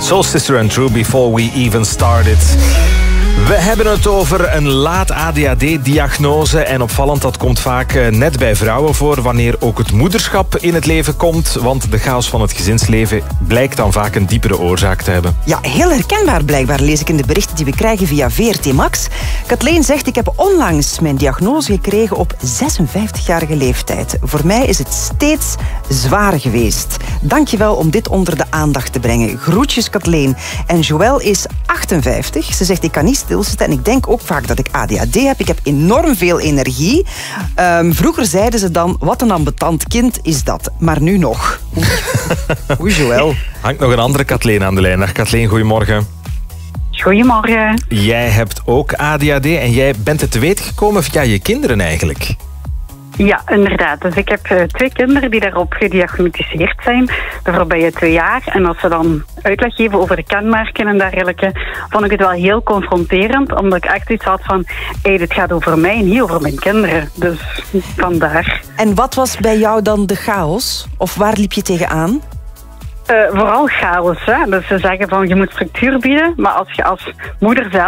Soul Sister and True, Before We Even Started. We hebben het over een laat ADHD-diagnose. En opvallend, dat komt vaak net bij vrouwen voor wanneer ook het moederschap in het leven komt. Want de chaos van het gezinsleven blijkt dan vaak een diepere oorzaak te hebben. Ja, heel herkenbaar blijkbaar, lees ik in de berichten die we krijgen via VRT Max. Kathleen zegt, ik heb onlangs mijn diagnose gekregen op 56-jarige leeftijd. Voor mij is het steeds zwaar geweest. Dankjewel om dit onder de aandacht te brengen. Groetjes, Kathleen. En Joël is 58. Ze zegt, ik kan niet stilzitten en ik denk ook vaak dat ik ADHD heb. Ik heb enorm veel energie. Vroeger zeiden ze dan, wat een ambetant kind is dat. Maar nu nog. Oei, Joël. Hangt nog een andere Kathleen aan de lijn. Dag Kathleen, goedemorgen. Goedemorgen. Jij hebt ook ADHD en jij bent het te weten gekomen via je kinderen eigenlijk. Ja, inderdaad. Dus ik heb 2 kinderen die daarop gediagnosticeerd zijn de voorbije 2 jaar. En als ze dan uitleg geven over de kenmerken en dergelijke, vond ik het wel heel confronterend. Omdat ik echt iets had van, dit gaat over mij en niet over mijn kinderen. Dus vandaar. En wat was bij jou dan de chaos? Of waar liep je tegenaan? Vooral chaos. Hè? Dus ze zeggen van, je moet structuur bieden. Maar als je als moeder zelf